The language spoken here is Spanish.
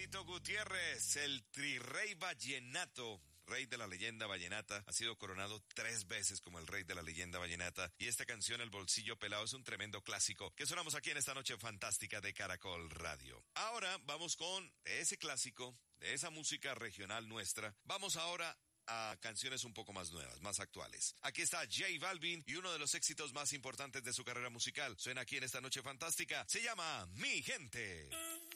Tito Gutiérrez, el trirrey vallenato. Rey de la leyenda vallenata, ha sido coronado 3 veces como el rey de la leyenda vallenata, y esta canción, El Bolsillo Pelado, es un tremendo clásico que sonamos aquí en esta noche fantástica de Caracol Radio. Ahora vamos con ese clásico, de esa música regional nuestra, vamos ahora a canciones un poco más nuevas, más actuales. Aquí está J Balvin y uno de los éxitos más importantes de su carrera musical. Suena aquí en esta noche fantástica, se llama Mi Gente.